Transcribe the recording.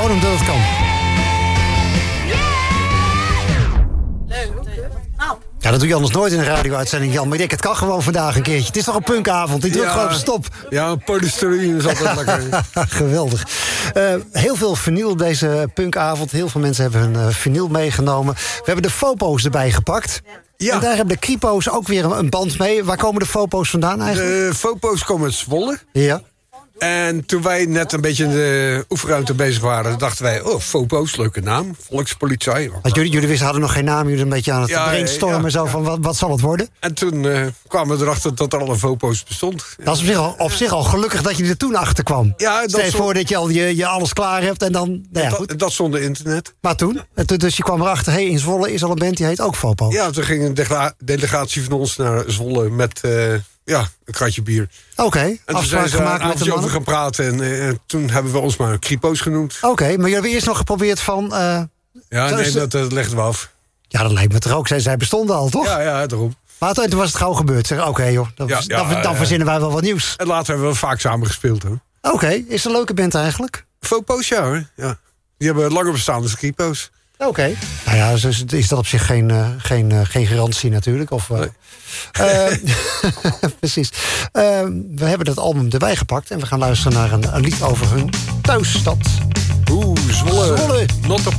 Gewoon omdat het kan. Ja, dat doe je anders nooit in een radio-uitzending, Jan. Maar ik denk, het kan gewoon vandaag een keertje. Het is toch een punkavond, die drukt gewoon op stop. Ja, een polystyrene is altijd lekker. Geweldig. Heel veel vinyl deze punkavond. Heel veel mensen hebben hun vinyl meegenomen. We hebben de Fopo's erbij gepakt. Ja. En daar hebben de Kripo's ook weer een band mee. Waar komen de Fopo's vandaan eigenlijk? De Fopo's komen uit Zwolle. Ja. En toen wij net een beetje in de oefenruimte bezig waren, dachten wij, Fopo's, leuke naam, volkspolitie. Want jullie hadden nog geen naam, jullie een beetje aan het brainstormen, zo van wat zal het worden? En toen kwamen we erachter dat er al een Fopo's bestond. Dat is op zich al gelukkig dat je er toen achter kwam. Ja, stel je voor dat je al je alles klaar hebt en dan... Nou ja, goed. Dat zonder internet. Maar toen? Dus je kwam erachter, in Zwolle is al een band die heet ook Fopo. Ja, toen ging een delegatie van ons naar Zwolle met... een kratje bier. Oké, afspraak gemaakt met de mannen. over gaan praten en toen hebben we ons maar Kripo's genoemd. Oké, maar jullie hebben eerst nog geprobeerd van... dat legden we af. Ja, dat lijkt me toch ook. Zij bestonden al, toch? Ja, daarom. Maar toen was het gauw gebeurd. Zeg, oké, joh, dan verzinnen wij wel wat nieuws. En later hebben we vaak samen gespeeld, hoor. Oké, is het een leuke band eigenlijk? Fopo's, ja, hoor. Ja. Die hebben langer bestaan dan Kripo's. Oké. Nou ja, dus is dat op zich geen garantie natuurlijk. Of, nee. Precies. We hebben dat album erbij gepakt en we gaan luisteren naar een lied over hun thuisstad. Zwolle. Zwolle. Not a